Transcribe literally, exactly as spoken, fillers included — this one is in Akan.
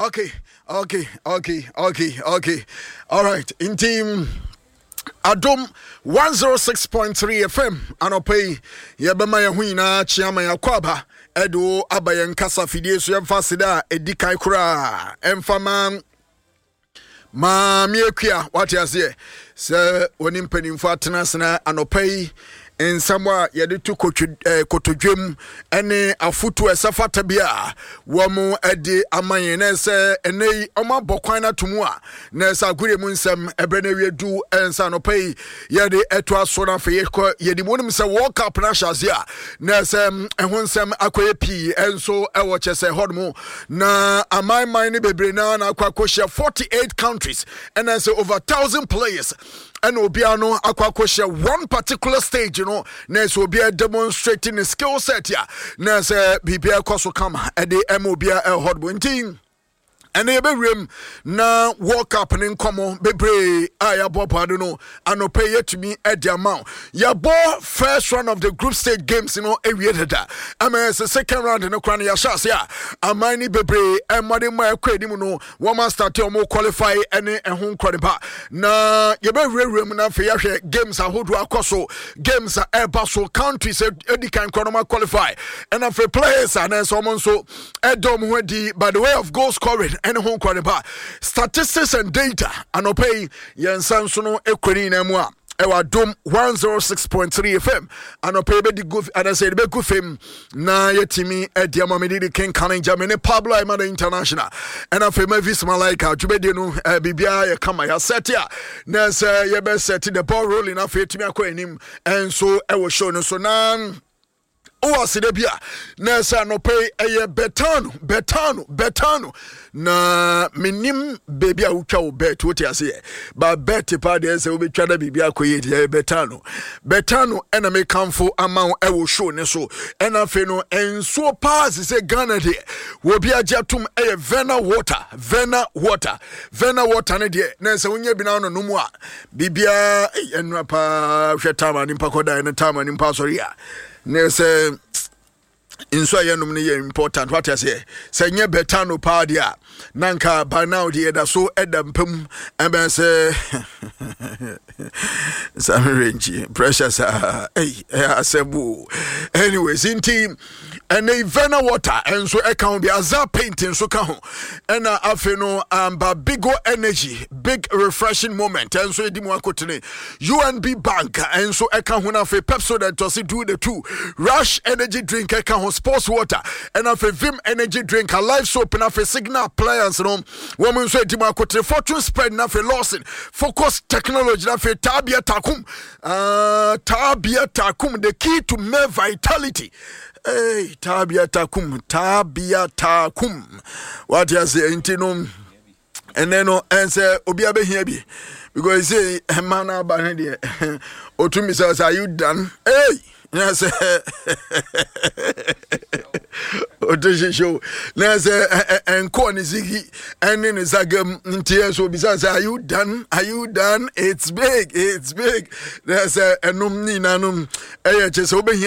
Okay, okay, okay, okay, okay. All right. In team Adom one oh six point three F M anopay yebema ya huina chiama ya kwaba edo abayen kasa fidie so yemfa sida edikai kura emfama ma miekua wate ase se woni mpanimfo atenasena anopay in somewhere yede to kotodwem ene afutu esafata bia womu ede amanye na se enei oma bokwan na tomu a na se agure mu nsem ebe na wiedu ensa no pay yede eto aso na fe yede monim se world cup na shaze a na se ehun nsem akoye pi enso ewo chese hodmu na amai mine bebre na na akwakohye forty-eight countries and then say over one thousand players and obiano akwakohye one particular stage you know na so obia demonstrating the skill set ya na say bibia koso kama e de emobia e hodbo ntin and they be rim na World Cup in common bebre aya bopado no anope yet me at the amount ya bo first round of the group stage games you know every da ama the second round no kwan ya shas ya amani bebre e made ma kwedi mu no woman start o mo qualify ene ehun kwanipa na ye be rim na fe ya hwe games ahodo akoso games a eba so countries edi kan kronoma qualify and of players and so mon so edom wedi by the way of goal scoring and home qualify statistics and data and opay yensan so no ekwani na mu a ewa dom one oh six point three F M and opay be the good and I say be good fame na yetimi ediama me di King Khan Germany Pablo Aimada International and afa Mavis Malaika dwubedi no bibia ye kama ya set ya na say ye be set the ball rolling afa yetimi akwanim and so ewo show no so na o asidebia na sa no pay eye betano betano betano na minim baby a utwa wo bet what you say ba bet pa de say we betwa da bibia koye de betano betano ena me kamfo ama e wo show ne so ena fe no enso pass say Ghana de wo bia jatum eye Vena water Vena water Vena water ne de na say wonya bi na no mu a bibia enwa pa hwetama ni pakoda ne tama ni pasori a ne say inso ayenum ne ye important what I say say nye betano pa dia nanka by now the da so edampam ebe say some range precious eh asebu anyways in team and a Vena water and so account the azar painting so ka ho and afi no amba bigo energy big refreshing moment and so edimu akotene U N B bank and so account na fe Pepso that to do the two Rush energy drink account sports water and afi Vim energy drink a live soap na fe Signal appliance no woman so edimu akotene fortune spread na fe Lawson focus technology na fe Tabia Takum uh Tabia Takum the key to male vitality. Hey, Tabia Takum, Tabia Takum. What you say, Intinum? And then no answer, Obiabe Hebi. Because say, Mana Banadi, Otumi says, are you done? Hey, yes, Otoshi show. Yes, and Corny Ziggy, and then Zagam in tears will be says, are you done? Are you done? It's big, it's big. There's a Num Ninanum, A H S Obe.